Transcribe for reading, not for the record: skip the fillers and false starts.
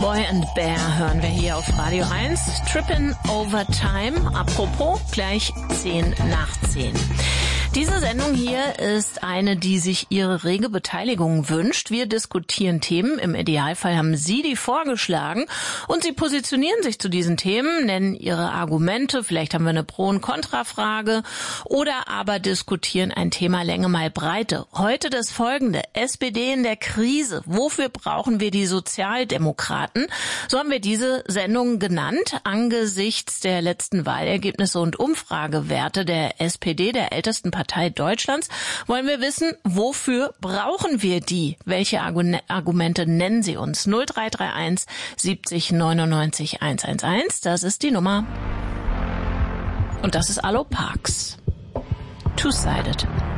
Boy and Bear hören wir hier auf Radio 1. Trippin' Over Time. Apropos, gleich 10 nach 10. Diese Sendung hier ist eine, die sich Ihre rege Beteiligung wünscht. Wir diskutieren Themen. Im Idealfall haben Sie die vorgeschlagen und Sie positionieren sich zu diesen Themen, nennen Ihre Argumente. Vielleicht haben wir eine Pro- und Kontrafrage oder aber diskutieren ein Thema Länge mal Breite. Heute das folgende. SPD in der Krise. Wofür brauchen wir die Sozialdemokraten? So haben wir diese Sendung genannt. Angesichts der letzten Wahlergebnisse und Umfragewerte der SPD, der ältesten Partei Deutschlands, wollen wir wissen, wofür brauchen wir die? Welche Argumente nennen Sie uns? 0331 70 99 111, das ist die Nummer. Und das ist Allo Parks. Two-Sided.